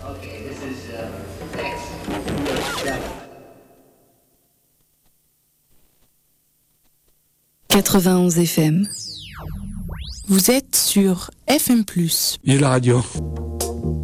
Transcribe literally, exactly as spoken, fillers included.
Okay, this is uh, X. quatre-vingt-onze F M. Vous êtes sur F M plus. Et la radio.